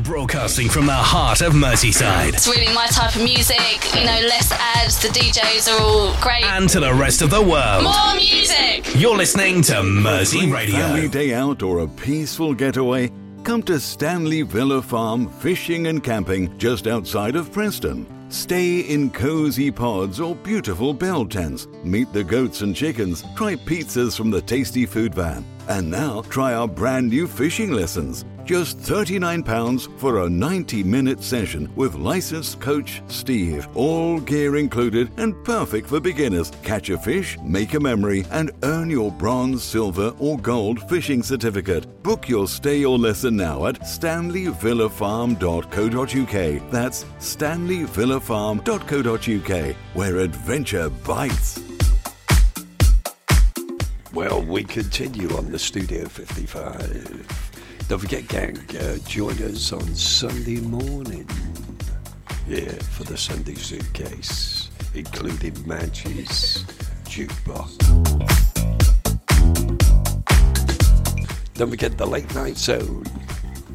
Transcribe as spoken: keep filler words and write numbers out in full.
Broadcasting from the heart of Merseyside. It's really my type of music, you know, less ads, the D Js are all great. And to the rest of the world. More music! You're listening to Mersey Radio. Family day out or a peaceful getaway? Come to Stanley Villa Farm Fishing and Camping just outside of Preston. Stay in cozy pods or beautiful bell tents. Meet the goats and chickens. Try pizzas from the tasty food van. And now try our brand new fishing lessons. Just thirty-nine pounds for a ninety minute session with licensed coach Steve. All gear included and perfect for beginners. Catch a fish, make a memory, and earn your bronze, silver, or gold fishing certificate. Book your stay or lesson now at stanley villa farm dot co dot uk. That's stanley villa farm dot co dot uk, where adventure bites. Well, we continue on the Studio fifty-five. Don't forget, gang, uh, join us on Sunday morning. Yeah, for the Sunday Suitcase, including Manch's Jukebox. Don't forget the Late Night Zone